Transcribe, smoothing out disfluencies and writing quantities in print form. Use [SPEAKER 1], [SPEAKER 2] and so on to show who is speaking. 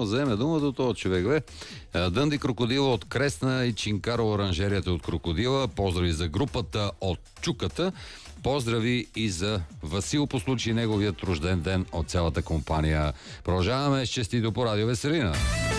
[SPEAKER 1] вземе думата от този човек, бе. Дънди Крокодила от Кресна и Чинкаро оранжерията от Крокодила. Поздрави за групата от Чуката. Поздрави и за Васил по случай неговият рожден ден от цялата компания. Продължаваме с честито по Радио Веселина.